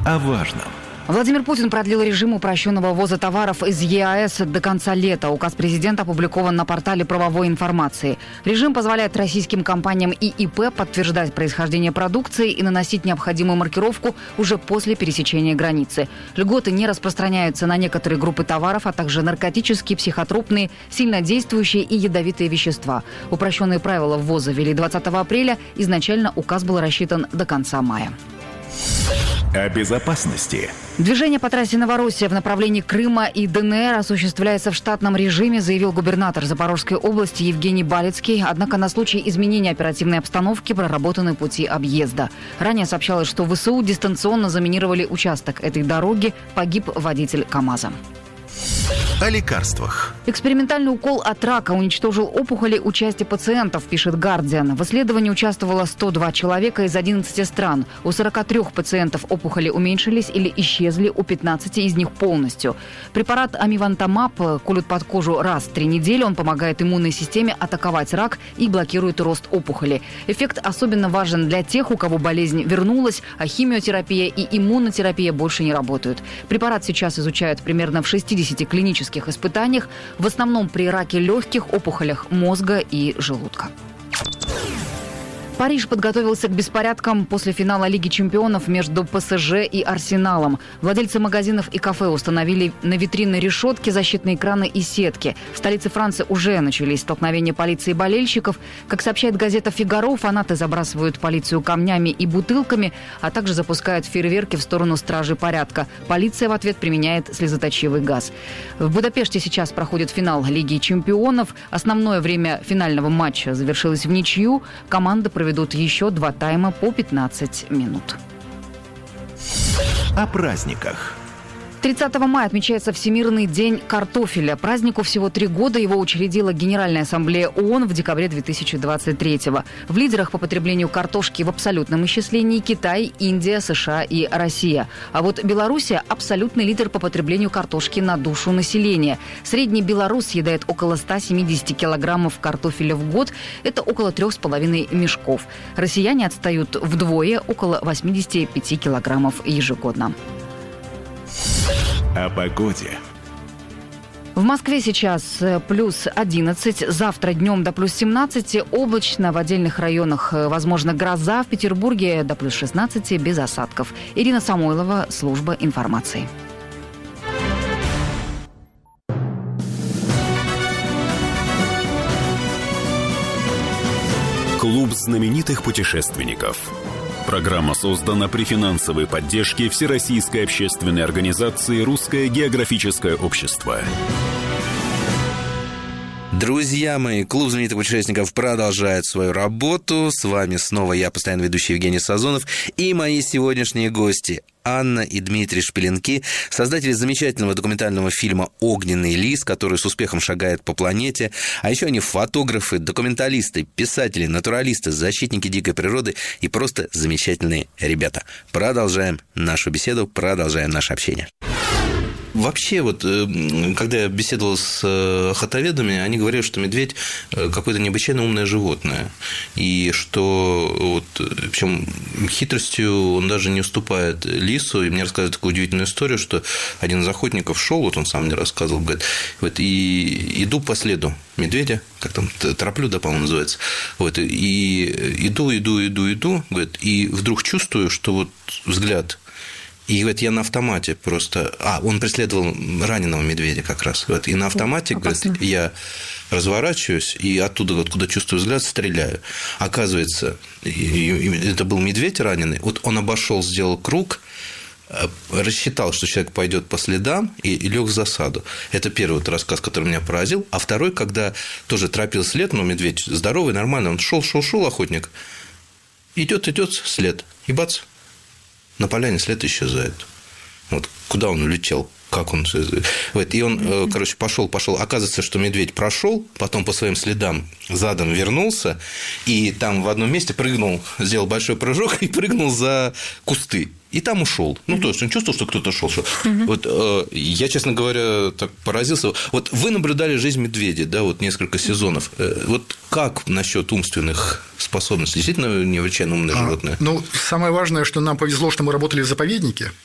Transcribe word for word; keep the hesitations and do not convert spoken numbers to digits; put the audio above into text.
о важном. Владимир Путин продлил режим упрощенного ввоза товаров из ЕАЭС до конца лета. Указ президента опубликован на портале правовой информации. Режим позволяет российским компаниям и ИП подтверждать происхождение продукции и наносить необходимую маркировку уже после пересечения границы. Льготы не распространяются на некоторые группы товаров, а также наркотические, психотропные, сильнодействующие и ядовитые вещества. Упрощенные правила ввоза ввели двадцатого апреля. Изначально указ был рассчитан до конца мая. О безопасности. Движение по трассе Новороссия в направлении Крыма и ДНР осуществляется в штатном режиме, заявил губернатор Запорожской области Евгений Балицкий. Однако на случай изменения оперативной обстановки проработаны пути объезда. Ранее сообщалось, что ВСУ дистанционно заминировали участок этой дороги. Погиб водитель КАМАЗа. О лекарствах. Экспериментальный укол от рака уничтожил опухоли у части пациентов, пишет «Гардиан». В исследовании участвовало сто два человека из одиннадцати стран. У сорока трёх пациентов опухоли уменьшились или исчезли, у пятнадцати из них полностью. Препарат амивантамаб колют под кожу раз в три недели. Он помогает иммунной системе атаковать рак и блокирует рост опухоли. Эффект особенно важен для тех, у кого болезнь вернулась, а химиотерапия и иммунотерапия больше не работают. Препарат сейчас изучают примерно в шестидесяти клинических испытаниях, в основном при раке легких, опухолях мозга и желудка. Париж подготовился к беспорядкам после финала Лиги чемпионов между ПСЖ и Арсеналом. Владельцы магазинов и кафе установили на витрины решетки, защитные экраны и сетки. В столице Франции уже начались столкновения полиции и болельщиков. Как сообщает газета «Фигаро», фанаты забрасывают полицию камнями и бутылками, а также запускают фейерверки в сторону стражи порядка. Полиция в ответ применяет слезоточивый газ. В Будапеште сейчас проходит финал Лиги чемпионов. Основное время финального матча завершилось в ничью. Команды провели ведут еще два тайма по пятнадцать минут. О праздниках. тридцатого мая отмечается Всемирный день картофеля. Празднику всего три года. Его учредила Генеральная ассамблея ООН в декабре две тысячи двадцать третьего. В лидерах по потреблению картошки в абсолютном исчислении Китай, Индия, США и Россия. А вот Белоруссия – абсолютный лидер по потреблению картошки на душу населения. Средний белорус съедает около ста семидесяти килограммов картофеля в год. Это около трех с половиной мешков. Россияне отстают вдвое – около восьмидесяти пяти килограммов ежегодно. О погоде. В Москве сейчас плюс одиннадцать, завтра днем до плюс семнадцати, облачно, в отдельных районах возможна гроза, в Петербурге до плюс шестнадцати, без осадков. Ирина Самойлова, служба информации. Клуб знаменитых путешественников. Программа создана при финансовой поддержке Всероссийской общественной организации «Русское географическое общество». Друзья мои, клуб знаменитых путешественников продолжает свою работу. С вами снова я, постоянный ведущий Евгений Сазонов, и мои сегодняшние гости Анна и Дмитрий Шпиленки, создатели замечательного документального фильма «Огненный лис», который с успехом шагает по планете. А еще они фотографы, документалисты, писатели, натуралисты, защитники дикой природы и просто замечательные ребята. Продолжаем нашу беседу, продолжаем наше общение. Вообще, вот, когда я беседовал с охотоведами, они говорили, что медведь какое-то необычайно умное животное. И что, вот, причем хитростью он даже не уступает лису. И мне рассказывали такую удивительную историю, что один из охотников шел, вот он сам мне рассказывал, говорит, вот, и иду по следу медведя, как там, тороплю, да, по-моему, называется. Вот, и иду, иду, иду, иду, говорит, и вдруг чувствую, что вот взгляд. И говорит, я на автомате просто... А, он преследовал раненого медведя как раз. Вот, и на автомате, говорит, я разворачиваюсь, и оттуда, откуда чувствую взгляд, стреляю. Оказывается, это был медведь раненый. Вот он обошел, сделал круг, рассчитал, что человек пойдет по следам, и, и лег в засаду. Это первый вот рассказ, который меня поразил. А второй, когда тоже торопил след, но медведь здоровый, нормальный, он шел, шел, шел, охотник. Идет, идет след, и бац, на поляне след исчезает. Вот куда он улетел, как он... Вот, и он, короче, пошел, пошел. Оказывается, что медведь прошел, потом по своим следам задом вернулся, и там в одном месте прыгнул, сделал большой прыжок и прыгнул за кусты. И там ушел. Ну, то есть он чувствовал, что кто-то шел. Uh-huh. Вот э, я, честно говоря, так поразился. Вот вы наблюдали жизнь медведя, да, вот несколько сезонов. Э, вот как насчет умственных способностей? Действительно необычайно умное а, животное? Ну, самое важное, что нам повезло, что мы работали в заповеднике.